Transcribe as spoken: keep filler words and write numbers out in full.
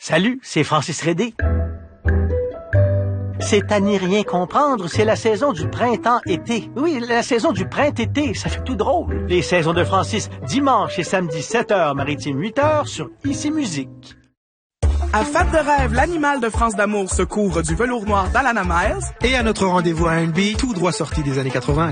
Salut, c'est Francis Rédé. C'est à n'y rien comprendre, c'est la saison du printemps-été. Oui, la saison du printemps-été, ça fait tout drôle. Les saisons de Francis, dimanche et samedi sept heures, maritime huit heures sur Ici Musique. À Fat de rêve, l'animal de France d'amour se couvre du velours noir d'Alana Miles. Et à notre rendez-vous à N B, tout droit sorti des années quatre-vingt.